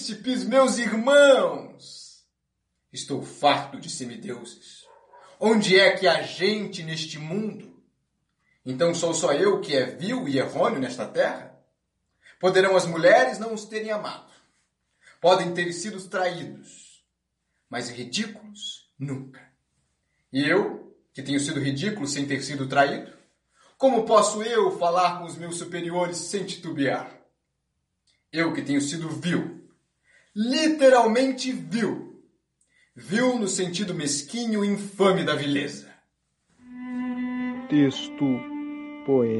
príncipes, meus irmãos! Estou farto de semideuses. Onde é que há gente neste mundo? Então sou só eu que é vil e errôneo nesta terra? Poderão as mulheres não os terem amado. Podem ter sido traídos. Mas ridículos, nunca. E eu, que tenho sido ridículo sem ter sido traído? Como posso eu falar com os meus superiores sem titubear? Eu que tenho sido vil, literalmente vil. Vil no sentido mesquinho e infame da vileza. Texto poético.